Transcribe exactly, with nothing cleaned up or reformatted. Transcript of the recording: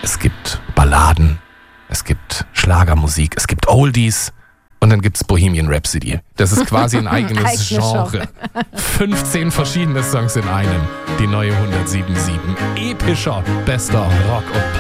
es gibt Balladen, es gibt Schlagermusik, es gibt Oldies und dann gibt's Bohemian Rhapsody. Das ist quasi ein eigenes Eigene Genre. fünfzehn verschiedene Songs in einem. Die neue hundertsieben Komma sieben. Epischer, bester Rock- und